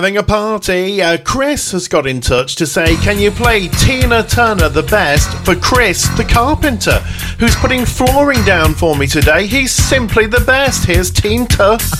Having a party, Chris has got in touch to say, can you play Tina Turner the Best for Chris the Carpenter, who's putting flooring down for me today. He's simply the best. Here's Tina.